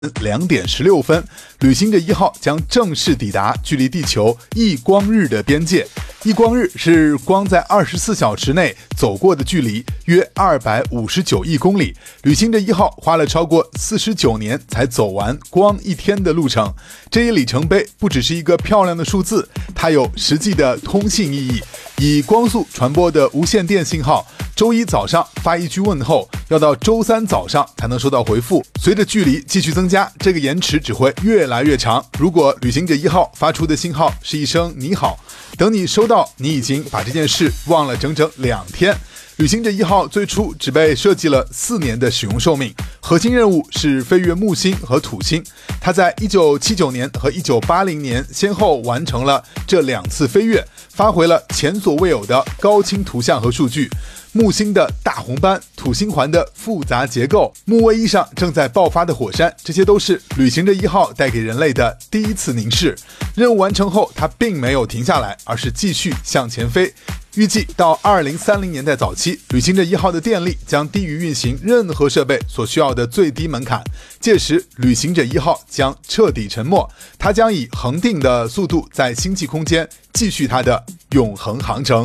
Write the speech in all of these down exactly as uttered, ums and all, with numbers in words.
两点十六分，旅行者一号将正式抵达距离地球一光日的边界。一光日是光在二十四小时内走过的距离，约二百五十九亿公里。旅行者一号花了超过四十九年才走完光一天的路程。这一里程碑不只是一个漂亮的数字，它有实际的通信意义。以光速传播的无线电信号，周一早上发一句问候，要到周三早上才能收到回复。随着距离继续增加，这个延迟只会越来越长。如果旅行者一号发出的信号是一声你好，等你收到，你已经把这件事忘了整整两天。旅行者一号最初只被设计了四年的使用寿命，核心任务是飞越木星和土星。它在一九七九年和一九八零年先后完成了这两次飞跃，发挥了前所未有的高清图像和数据。木星的大红斑，土星环的复杂结构，木卫一上正在爆发的火山，这些都是旅行者一号带给人类的第一次凝视。任务完成后，它并没有停下来，而是继续向前飞。预计到二零三零年代早期，旅行者一号的电力将低于运行任何设备所需要的最低门槛。届时，旅行者一号将彻底沉没，它将以恒定的速度在星际空间继续它的永恒航程。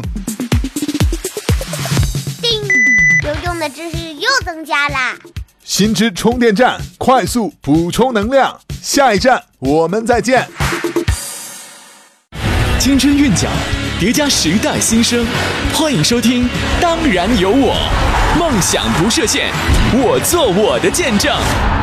叮，有用的知识又增加啦！ 新知充电站，快速补充能量。下一站我们再见。 青春韵脚，叠加时代新生，欢迎收听《当然有我》，梦想不设限，我做我的见证。